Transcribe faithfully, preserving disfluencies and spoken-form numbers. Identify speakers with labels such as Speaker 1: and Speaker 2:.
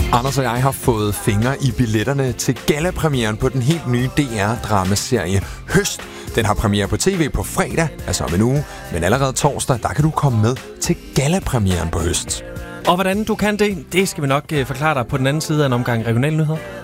Speaker 1: Anders og jeg har fået fingre i billetterne til gallapremieren på den helt nye D R-dramaserie Høst. Den har premiere på tv på fredag, altså om en uge, men allerede torsdag, der kan du komme med til gallapremieren på Høst.
Speaker 2: Og hvordan du kan det, det skal vi nok forklare dig på den anden side af en omgang regionale nyheder.